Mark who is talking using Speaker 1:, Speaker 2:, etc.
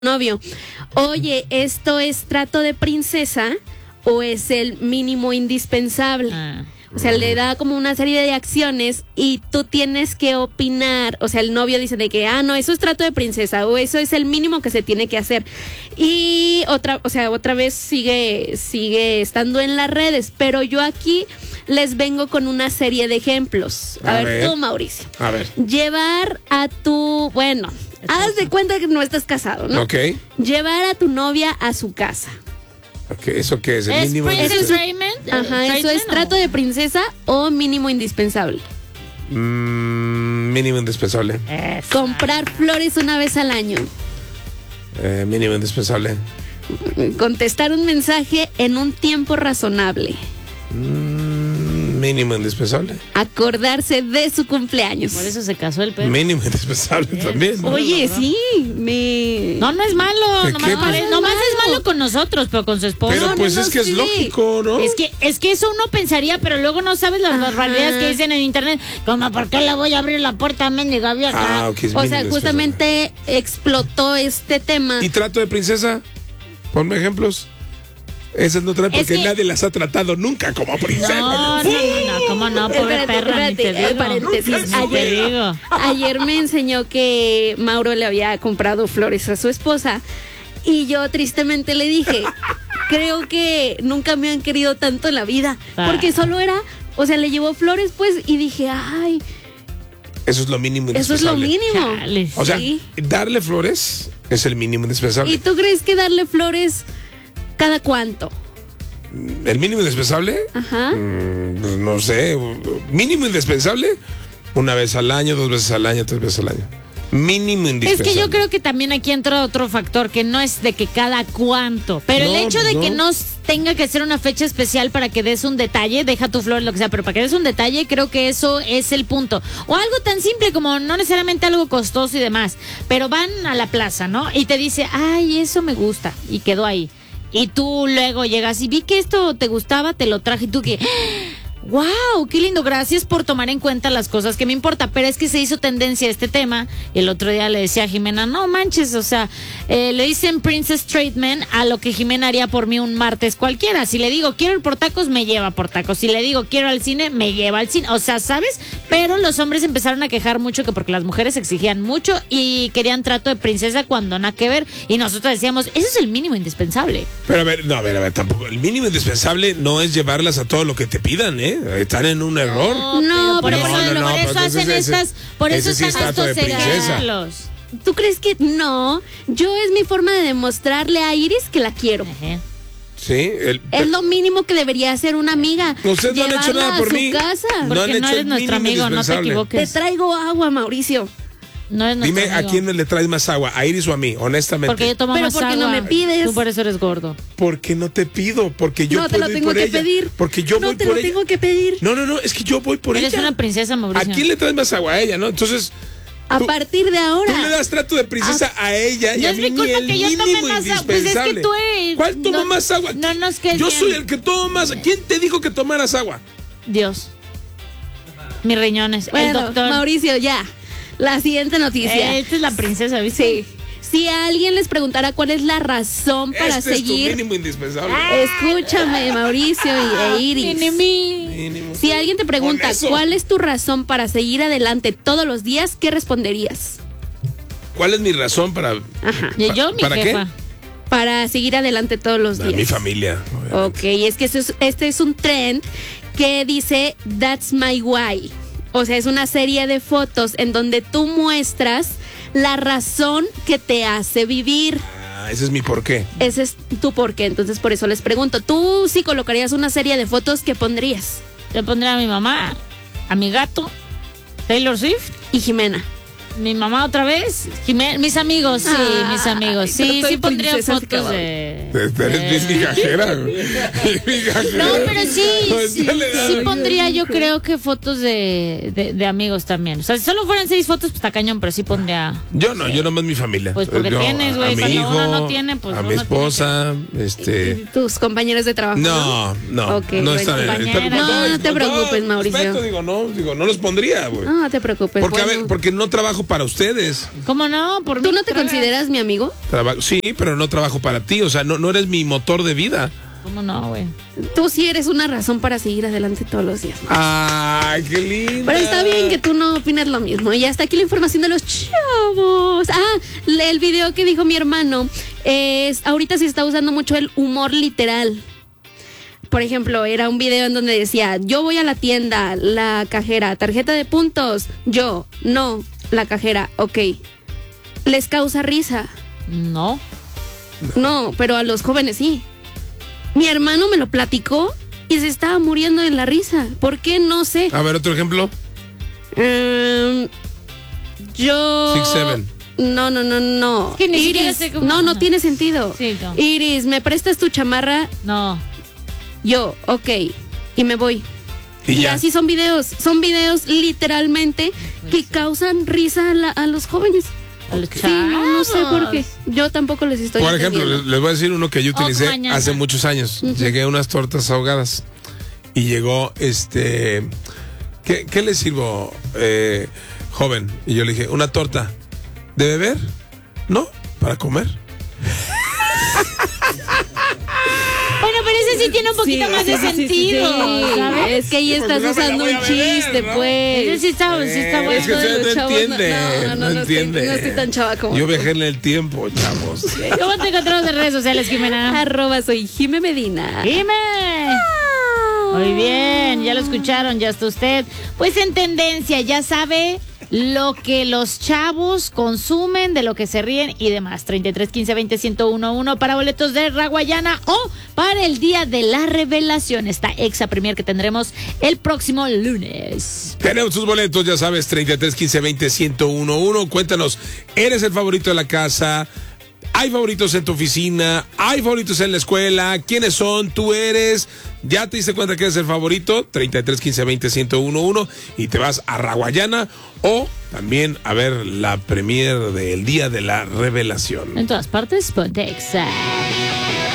Speaker 1: novio, oye, ¿esto es trato de princesa o es el mínimo indispensable? O sea, le da como una serie de acciones y tú tienes que opinar. O sea, el novio dice de que, no, eso es trato de princesa o eso es el mínimo que se tiene que hacer. Y otra vez sigue estando en las redes, pero yo aquí les vengo con una serie de ejemplos. A ver, tú, Mauricio.
Speaker 2: A ver.
Speaker 1: Llevar a tu, haz de cuenta que no estás casado, ¿no?
Speaker 2: Ok.
Speaker 1: Llevar a tu novia a su casa.
Speaker 2: Okay, ¿eso qué es? ¿El mínimo
Speaker 3: Princess Raymond?
Speaker 1: Ajá, ¿eso es trato de princesa o mínimo indispensable?
Speaker 2: Mínimo indispensable.
Speaker 1: Comprar flores una vez al año.
Speaker 2: Mínimo indispensable.
Speaker 1: Contestar un mensaje en un tiempo razonable.
Speaker 2: Mínimo indispensable.
Speaker 1: Acordarse de su cumpleaños.
Speaker 3: Por eso se casó el perro.
Speaker 2: Mínimo indispensable también.
Speaker 1: Oye, sí,
Speaker 3: No es malo. Nomás es
Speaker 1: malo
Speaker 3: malo con nosotros, pero con su esposa.
Speaker 2: Pero pues es que es lógico, ¿no?
Speaker 3: Es que eso uno pensaría, pero luego no sabes las barbaridades que dicen en internet. Como, ¿por qué le voy a abrir la puerta a mendiga vieja?
Speaker 2: Okay,
Speaker 1: o sea, justamente explotó este tema.
Speaker 2: ¿Y trato de princesa? Ponme ejemplos. Esas no traen porque nadie las ha tratado nunca como princesa.
Speaker 3: No, ¿cómo no? Pobre perra, ni te digo.
Speaker 1: Paréntesis. Ayer me enseñó que Mauro le había comprado flores a su esposa y yo tristemente le dije, creo que nunca me han querido tanto en la vida, porque solo era, le llevó flores pues y dije, ay.
Speaker 2: Eso es lo mínimo indispensable.
Speaker 1: Eso es lo mínimo.
Speaker 3: Chale.
Speaker 2: O sea, darle flores es el mínimo indispensable.
Speaker 1: ¿Y tú crees que darle flores cada cuánto?
Speaker 2: ¿El mínimo indispensable?
Speaker 1: Ajá.
Speaker 2: Pues no sé. Mínimo indispensable, una vez al año, 2 veces al año, 3 veces al año. Mínimo indispensable.
Speaker 3: Es que yo creo que también aquí entra otro factor, que no es de que cada cuánto, pero el hecho de que no tenga que ser una fecha especial para que des un detalle, deja tu flor, lo que sea, pero para que des un detalle, creo que eso es el punto. O algo tan simple como no necesariamente algo costoso y demás, pero van a la plaza, ¿no? Y te dice, ay, eso me gusta, y quedó ahí. Y tú luego llegas y vi que esto te gustaba, te lo traje y tú que... ¡Wow! ¡Qué lindo! Gracias por tomar en cuenta las cosas que me importa. Pero es que se hizo tendencia este tema. Y el otro día le decía a Jimena, no manches, le dicen Princess Treatment a lo que Jimena haría por mí un martes cualquiera. Si le digo quiero ir por tacos, me lleva por tacos. Si le digo quiero al cine, me lleva al cine. O sea, ¿sabes? Pero los hombres empezaron a quejar mucho que porque las mujeres exigían mucho y querían trato de princesa cuando nada que ver. Y nosotros decíamos, eso es el mínimo indispensable.
Speaker 2: Pero a ver, tampoco. El mínimo indispensable no es llevarlas a todo lo que te pidan, ¿eh? Están en un error.
Speaker 3: Por eso hacen estas, por eso
Speaker 2: sí
Speaker 3: están estos regalos.
Speaker 1: ¿Tú crees que no? Yo es mi forma de demostrarle a Iris que la quiero.
Speaker 2: Sí,
Speaker 1: es lo mínimo que debería hacer una amiga.
Speaker 2: Ustedes no han hecho nada por mí.
Speaker 1: Casa.
Speaker 3: Porque no eres nuestro amigo, no te equivoques.
Speaker 1: Te traigo agua, Mauricio.
Speaker 3: No es
Speaker 2: Dime
Speaker 3: amigo.
Speaker 2: ¿A quién le traes más agua? ¿A Iris o a mí? Honestamente.
Speaker 3: Porque yo tomo más agua.
Speaker 1: Pero porque no me pides.
Speaker 3: Tú por eso eres gordo.
Speaker 2: Porque no te pido, porque yo puedo ir por ella. No te lo tengo que pedir. Porque yo voy por ella.
Speaker 1: No te lo tengo que pedir.
Speaker 2: No, es que yo voy por ella.
Speaker 3: Eres una princesa, Mauricio.
Speaker 2: ¿A quién le traes más agua? A ella, ¿no? Entonces...
Speaker 1: A partir de ahora.
Speaker 2: Tú le das trato de princesa a ella y a mí ni el mínimo indispensable.
Speaker 3: Pues es que tú
Speaker 2: ¿Cuál toma más agua?
Speaker 3: No es que
Speaker 2: yo soy el que toma más. ¿Quién te dijo que tomaras agua?
Speaker 3: Dios. Mis riñones.
Speaker 1: Bueno,
Speaker 3: el doctor.
Speaker 1: Mauricio, ya. La siguiente noticia.
Speaker 3: Esta es la princesa, ¿viste?
Speaker 1: Sí. Si a alguien les preguntara cuál es la razón para seguir.
Speaker 2: Es tu mínimo indispensable.
Speaker 1: Escúchame, Mauricio e Iris.
Speaker 2: Mínimo.
Speaker 1: Si alguien te pregunta cuál es tu razón para seguir adelante todos los días, ¿qué responderías?
Speaker 2: ¿Cuál es mi razón para?
Speaker 1: Ajá.
Speaker 3: Yo, mi
Speaker 2: ¿para
Speaker 3: jefa.
Speaker 2: qué?
Speaker 1: Para seguir adelante todos los días.
Speaker 2: Mi familia.
Speaker 1: Obviamente. Ok, es que este es un trend que dice That's My Why. O sea, es una serie de fotos en donde tú muestras la razón que te hace vivir.
Speaker 2: Ese es mi porqué.
Speaker 1: Ese es tu porqué. Entonces, por eso les pregunto, ¿tú sí colocarías una serie de fotos que pondrías?
Speaker 3: Yo pondría a mi mamá, a mi gato, Taylor Swift
Speaker 1: y Jimena.
Speaker 3: Mi mamá otra vez, mis amigos, mis amigos. Sí pondría fotos de...
Speaker 2: Eres bien migajera.
Speaker 3: No, pero sí pondría yo creo que fotos de amigos también. O sea, si solo fueran 6 fotos, pues está cañón, pero sí pondría...
Speaker 2: Yo nomás mi familia.
Speaker 3: Pues porque tienes, güey, cuando
Speaker 2: hijo,
Speaker 3: uno no tiene, pues
Speaker 2: a mi esposa,
Speaker 1: tus compañeros de trabajo.
Speaker 2: No
Speaker 1: okay,
Speaker 2: no están
Speaker 1: no te preocupes, Mauricio.
Speaker 2: No los pondría, güey.
Speaker 1: No te preocupes.
Speaker 2: Porque, a ver, porque no trabajo trabajo para ustedes.
Speaker 3: ¿Cómo no? Por
Speaker 1: ¿Tú
Speaker 3: mí
Speaker 1: no te consideras mi amigo?
Speaker 2: Sí, pero no trabajo para ti. O sea, no eres mi motor de vida.
Speaker 3: ¿Cómo no, güey?
Speaker 1: Tú sí eres una razón para seguir adelante todos los días.
Speaker 2: Ay, qué lindo.
Speaker 1: Pero está bien que tú no opines lo mismo. Y hasta aquí la información de los chavos. El video que dijo mi hermano es, ahorita se está usando mucho el humor literal. Por ejemplo, era un video en donde decía, yo voy a la tienda, la cajera, tarjeta de puntos, yo, no, la cajera, ok. ¿Les causa risa?
Speaker 3: No.
Speaker 1: No, pero a los jóvenes sí. Mi hermano me lo platicó y se estaba muriendo de la risa. ¿Por qué? No sé.
Speaker 2: A ver, otro ejemplo.
Speaker 1: Yo...
Speaker 2: 6'7".
Speaker 1: No.
Speaker 3: Es que ni siquiera
Speaker 1: Iris,
Speaker 3: sé cómo-
Speaker 1: no tiene sentido.
Speaker 3: Sí, no.
Speaker 1: Iris, ¿me prestas tu chamarra?
Speaker 3: No.
Speaker 1: Yo, ok. Y me voy.
Speaker 2: Y ya.
Speaker 1: así son videos literalmente que causan risa a los jóvenes.
Speaker 3: A los
Speaker 1: Sí, no sé por qué.
Speaker 3: chavos.
Speaker 1: Yo tampoco les estoy
Speaker 2: Por ejemplo,
Speaker 1: entendiendo.
Speaker 2: les voy a decir uno que yo utilicé
Speaker 3: mañana.
Speaker 2: hace muchos años. Llegué a unas tortas ahogadas y llegó ¿qué le sirvo, joven? Y yo le dije, una torta. ¿De beber? No, para comer.
Speaker 3: Bueno, pero ese sí tiene un poquito más de sentido, ¿sabes?
Speaker 1: Es que ahí estás
Speaker 2: Porque no me la
Speaker 1: usando
Speaker 2: voy
Speaker 1: un
Speaker 2: a beber,
Speaker 1: chiste,
Speaker 2: ¿no?
Speaker 1: pues.
Speaker 3: Ese sí está bueno.
Speaker 2: Es que ustedes no
Speaker 1: Chavos,
Speaker 2: entienden. No entienden.
Speaker 1: No estoy tan chava como
Speaker 2: Yo
Speaker 1: tú.
Speaker 2: viajé en el tiempo, chavos.
Speaker 3: ¿Cómo te encontramos en redes sociales, Jimena?
Speaker 1: @soy Jime Medina.
Speaker 3: ¡Jime! Muy bien, ya lo escucharon, ya está usted. Pues en tendencia, ya sabe lo que los chavos consumen, de lo que se ríen y demás. 33 15 20 1011 para boletos de Raguayana o para el Día de la Revelación, esta Exa Premier que tendremos el próximo lunes.
Speaker 2: Tenemos tus boletos, ya sabes, 33 15 20 1011. Cuéntanos, ¿eres el favorito de la casa? ¿Hay favoritos en tu oficina? ¿Hay favoritos en la escuela? ¿Quiénes son? ¿Tú eres? ¿Ya te diste cuenta que eres el favorito? 33 15 20 1011 y te vas a Raguayana o también a ver la premier del Día de la Revelación.
Speaker 3: En todas partes, ponte Exa.